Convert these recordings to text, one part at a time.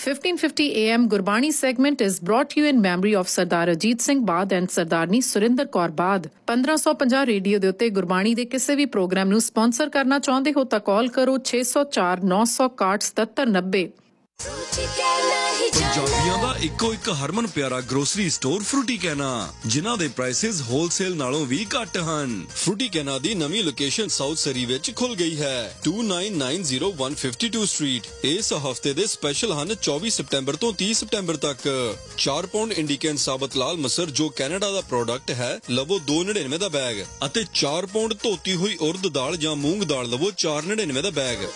1550 AM Gurbani segment is brought to you in memory of Sardar Ajit Singh Baad and Sardarni Surinder Kaur Baad. 1550 radio ਦੇ ਉੱਤੇ ਗੁਰਬਾਣੀ ਦੇ ਕਿਸੇ ਵੀ programme ਨੂੰ sponsor ਕਰਨਾ ਚਾਹੁੰਦੇ ਹੋ ਤਾਂ ਕਾਲ ਕਰੋ 604 961 7790। ਪੰਜਾਬੀਆਂ ਦਾ ਇੱਕੋ ਇੱਕ ਹਰਮਨ ਪਿਆਰਾ ਗਰੋਸਰੀ ਸਟੋਰ ਫਰੂਟੀ ਕੈਨਾ, ਜਿਨ੍ਹਾਂ ਦੇ ਪ੍ਰਾਈਸਿਸ ਹੋਲਸੇਲ ਨਾਲੋਂ ਵੀ ਘੱਟ ਹਨ। ਫਰੂਟੀ ਕੈਨਾ ਦੀ ਨਵੀਂ ਲੋਕੇਸ਼ਨ ਸਾਊਥ ਸਰੀ ਵਿੱਚ ਖੁੱਲ ਗਈ ਹੈ 2990 ਸਟਰੀਟ। ਇਸ ਹਫਤੇ ਦੇ ਸਪੈਸ਼ਲ ਹਨ 24 ਸਤੰਬਰ ਤੋਂ 30 ਸਤੰਬਰ ਤੱਕ 4 ਪਾਉਂਡ ਇੰਡੀਕਨ ਸਾਬਤ ਲਾਲ ਮਸਰ ਜੋ ਕੈਨੇਡਾ ਦਾ ਪ੍ਰੋਡਕਟ ਹੈ ਲਵੋ 2.99 ਦਾ ਬੈਗ, ਅਤੇ 4 ਪਾਉਂਡ ਧੋਤੀ ਹੋਈ ਉਰਦ ਦਾਲ ਜਾਂ ਮੂੰਗ ਦਾਲ ਲਵੋ 4.99 ਦਾ ਬੈਗ।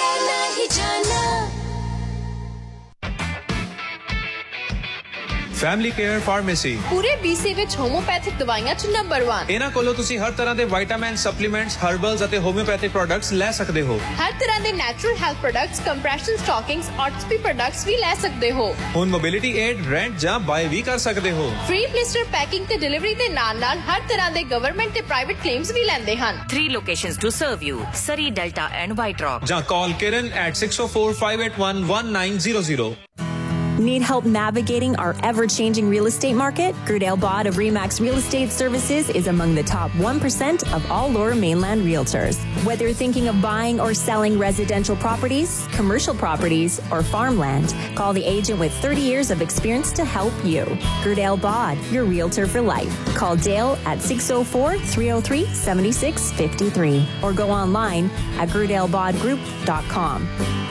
ਫੈਮਿਲੀ ਕੇਅਰ ਫਾਰਮੇਸੀ ਪੂਰੇ BC ਵਿੱਚ ਹੋਮੋਪੈਥਿਕ ਦਵਾਈਆਂ ਚ ਨੰਬਰ 1। ਇਹਨਾਂ ਕੋਲੋਂ ਤੁਸੀਂ ਹਰ ਤਰ੍ਹਾਂ ਦੇ ਵਿਟਾਮਿਨ, ਸਪਲੀਮੈਂਟਸ, ਹਰਬਲਸ ਅਤੇ ਹੋਮਿਓਪੈਥਿਕ ਪ੍ਰੋਡਕਟਸ ਲੈ ਸਕਦੇ ਹੋ। ਹਰ ਤਰ੍ਹਾਂ ਦੇ natural health products, compression ਸਟਾਕਿੰਗਸ, ਆਰਥੋਪੀ products ਵੀ ਲੈ ਸਕਦੇ ਹੋ। ਹੁਣ ਮੋਬਿਲਿਟੀ ਏਡ, ਰੈਂਟ ਜਾਂ ਬਾਏ ਵੀ ਕਰ ਸਕਦੇ ਹੋ। ਫ੍ਰੀ ਪਲਿਸਟਰ ਪੈਕਿੰਗ ਤੇ ਡਿਲੀਵਰੀ ਦੇ ਨਾਲ-ਨਾਲ ਹਰ ਤਰ੍ਹਾਂ ਦੇ ਗਵਰਨਮੈਂਟ ਤੇ ਪ੍ਰਾਈਵੇਟ ਕਲੇਮਸ ਵੀ ਲੈਂਦੇ ਹਨ। 3 locations to serve you: Surrey, Delta and White Rock. ਜਾਂ call Kiran at 604-581-1900. Need help navigating our ever-changing real estate market? Gerdale Bod of Remax Real Estate Services is among the top 1% of all Lower Mainland realtors. Whether you're thinking of buying or selling residential properties, commercial properties, or farmland, call the agent with 30 years of experience to help you. Gerdale Bod, your realtor for life. Call Dale at 604-303-7653 or go online at gerdalebodgroup.com.